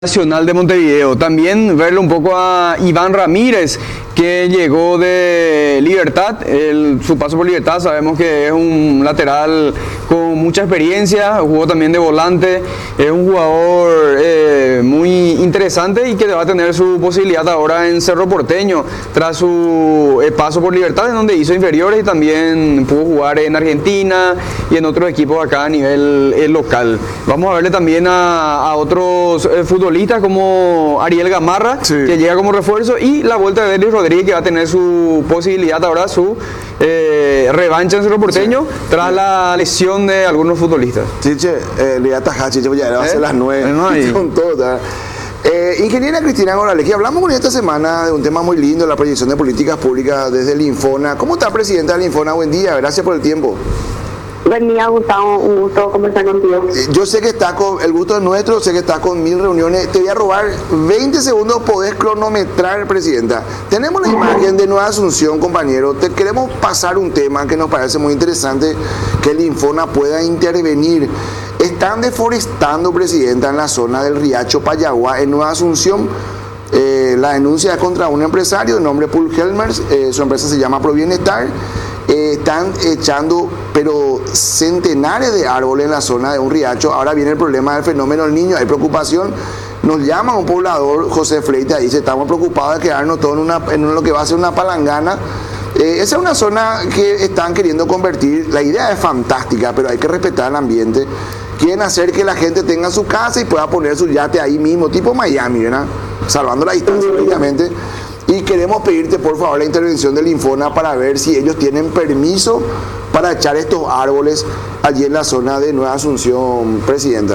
Nacional de Montevideo. También verle un poco a Iván Ramírez, que llegó de Libertad. Su paso por Libertad, sabemos que es un lateral con mucha experiencia, jugó también de volante, es un jugador muy interesante y que va a tener su posibilidad ahora en Cerro Porteño, tras su paso por Libertad, en donde hizo inferiores y también pudo jugar en Argentina y en otros equipos acá a nivel local. Vamos a verle también a otros futbolistas como Ariel Gamarra, sí, que llega como refuerzo, y la vuelta de Delis Rodríguez, que va a tener su posibilidad ahora, su revancha en Cerro Porteño, sí, tras la lesión de algunos futbolistas. Chiche, le voy a atajar, Chiche, ya va a ser las 9. Con todo, ingeniera Cristina Morales, hablamos con esta semana de un tema muy lindo, la proyección de políticas públicas desde el Infona. ¿Cómo está, presidenta del Infona? Buen día, gracias por el tiempo. Buen día, Gustavo, un gusto conversar contigo. Yo sé que está con, el gusto es nuestro, sé que está con 1000 reuniones. Te voy a robar 20 segundos, podés cronometrar, presidenta. Tenemos la imagen de Nueva Asunción, compañero. Te queremos pasar un tema que nos parece muy interesante, que el Infona pueda intervenir. Están deforestando, presidenta, en la zona del Riacho Payagua, en Nueva Asunción. La denuncia es contra un empresario de nombre Paul Helmers, su empresa se llama Provienestar. Están echando pero centenares de árboles en la zona de un riacho. Ahora viene el problema del fenómeno del niño, hay preocupación. Nos llama un poblador, José Fleita, y dice: estamos preocupados de quedarnos todos en lo que va a ser una palangana. Esa es una zona que están queriendo convertir. La idea es fantástica, pero hay que respetar el ambiente. Quieren hacer que la gente tenga su casa y pueda poner su yate ahí mismo, tipo Miami, ¿verdad? Salvando la distancia, obviamente. Y queremos pedirte, por favor, la intervención del Infona para ver si ellos tienen permiso para echar estos árboles allí en la zona de Nueva Asunción, presidenta.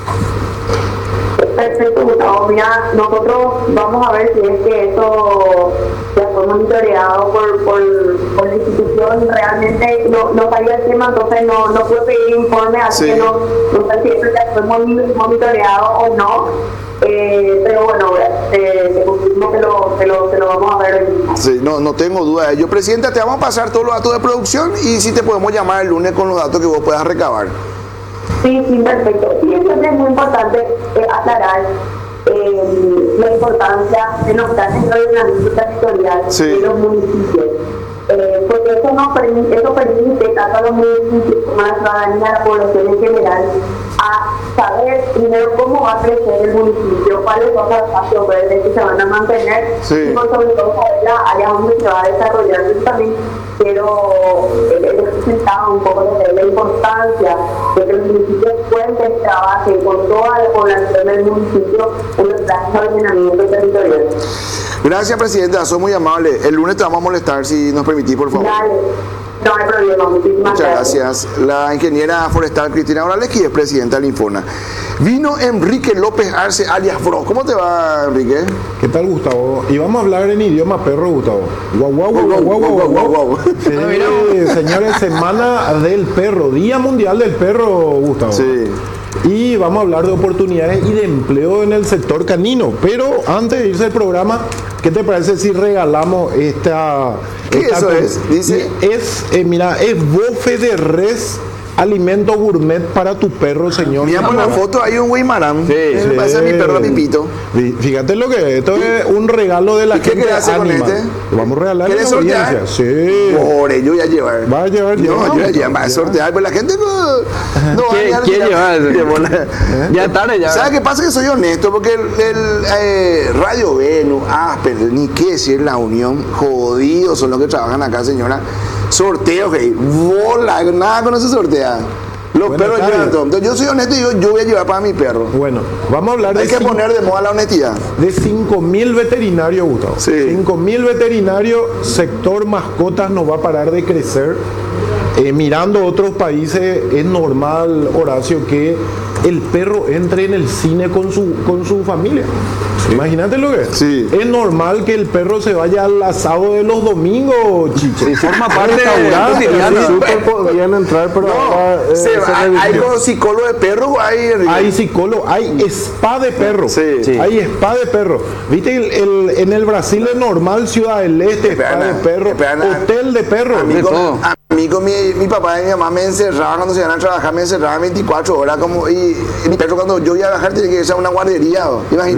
Perfecto, Gustavo. Mira, nosotros vamos a ver si es que esto ya fue monitoreado por la institución. Realmente no sabía el tema, entonces no pude pedir informe, así que no sé si esto ya fue monitoreado o no. Pero bueno, te confirmo que lo vamos a ver hoy mismo. Sí, no tengo duda de ello. Presidenta, te vamos a pasar todos los datos de producción y si te podemos llamar el lunes con los datos que vos puedas recabar. Sí, perfecto. Y siempre es muy importante aclarar la importancia de los planes de ordenamiento territorial de los municipios. Porque eso permite tanto a los municipios como a la ciudadanía, a la población en general, a saber primero cómo va a crecer el municipio, cuáles son los espacios verdes que se van a mantener, y por sobre todo saber la área donde se va a desarrollar. Yo también quiero presentar un poco de la importancia de que los municipios pueden trabajen con toda la población del municipio en los planes de ordenamiento territorial. Gracias, presidenta, sos muy amable. El lunes te vamos a molestar si nos permitís, por favor. Dale. No hay problema, muchísimas gracias. La ingeniera forestal Cristina Morales, que es presidenta del Infona. Vino Enrique López Arce, alias Bro. ¿Cómo te va, Enrique? ¿Qué tal, Gustavo? Y vamos a hablar en idioma perro, Gustavo. Guau, guau, guau, guau, guau, guau, guau. Sí, señores, Semana del Perro, Día Mundial del Perro, Gustavo. Sí. Y vamos a hablar de oportunidades y de empleo en el sector canino. Pero antes de irse al programa, ¿qué te parece si regalamos esta... ¿Qué eso es? Dice... Mira, es bofe de res, alimento gourmet para tu perro, señor. Mira por la foto, hay un Guaymarán. Sí. Ese es mi perro Pipito. Fíjate lo que es. Esto es un regalo de la gente. ¿Qué hace con este? Lo vamos a regalar en la audiencia. Sí. Por ello voy a llevar. Va a llevar. No, yo voy a llevar. Va a sortear. Pues la gente no va a llevar. Ya tarde ya. ¿Sabes qué pasa? Que soy honesto, porque el Radio Venus, Asper, ni qué decir, La Unión, jodidos son los que trabajan acá, señora. Sorteos, hey, bola, nada con eso sortea. Los perros llevan todo. Entonces yo soy honesto y digo, yo voy a llevar para mi perro. Bueno, vamos a hablar de... Hay que poner de moda la honestidad. De 5.000 veterinarios, Gustavo. Sí. 5.000 veterinarios, sector mascotas no va a parar de crecer. Mirando otros países, es normal, Horacio, que el perro entre en el cine con su familia. Sí. Imagínate lo que es. Sí. Es normal que el perro se vaya al asado de los domingos, Chiche. Sí, forma parte de súper podrían entrar, pero hay psicólogos de perros, hay psicólogos, hay spa de perro. Sí. Hay spa de perro. Viste, en el Brasil es normal, Ciudad del Este, spa de perro, hotel de perro. Amigo, mí con mi papá y mi mamá me encerraban cuando se iban a trabajar, me encerraban 24 horas como, y mi perro cuando yo iba a bajar tenía que irse a una guardería, imagínate.